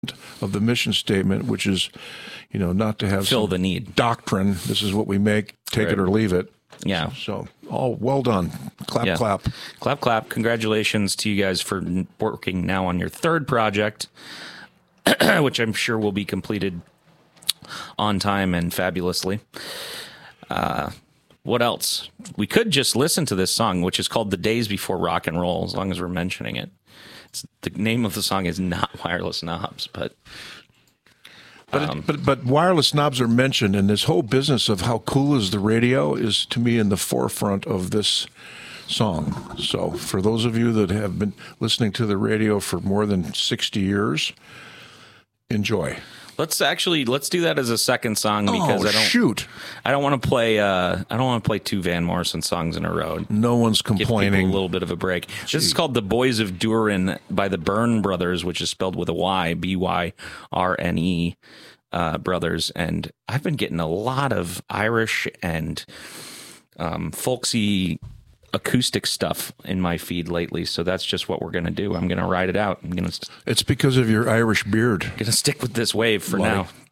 of the mission statement, which is, not to have fill the need doctrine. This is what we make, take it or leave it. Yeah. So, all well done. Clap, clap. Clap, clap. Congratulations to you guys for working now on your third project, which I'm sure will be completed on time and fabulously. What else? We could just listen to this song, which is called The Days Before Rock and Roll, as long as we're mentioning it. The name of the song is not Wireless Knobs, but wireless knobs are mentioned, and this whole business of how cool is the radio is, to me, in the forefront of this song. So for those of you that have been listening to the radio for more than 60 years, enjoy. Let's do that as a second song, because I don't want to play two Van Morrison songs in a row. No one's complaining. Give people a little bit of a break. Gee. This is called The Boys of Durin by the Byrne Brothers, which is spelled with a Y, Byrne brothers. And I've been getting a lot of Irish and folksy acoustic stuff in my feed lately, so that's just what we're going to do. I'm going to ride it out. It's because of your Irish beard. I'm going to stick with this wave for now.